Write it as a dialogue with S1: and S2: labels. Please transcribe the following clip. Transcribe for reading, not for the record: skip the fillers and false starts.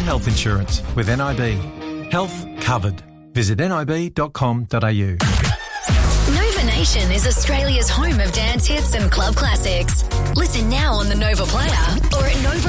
S1: health insurance with NIB. Health covered. Visit nib.com.au.
S2: Nova Nation is Australia's home of dance hits and club classics. Listen now on the Nova Player or at Nova